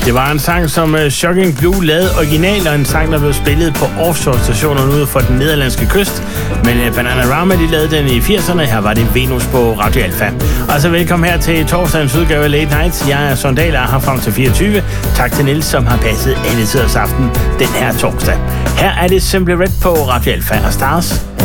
Det var en sang, som Shocking Blue lavede original, og en sang, der blev spillet på offshore-stationerne ude for den nederlandske kyst. Men Bananarama, de lavede den i 80'erne. Her var det Venus på Radio Alfa. Og så velkommen her til torsdagens udgave af Late Nights. Jeg er Sondal, og er her frem til 24. Tak til Niels, som har passet alle tiders aften den her torsdag. Her er det Simply Red på Radio Alfa og Stars.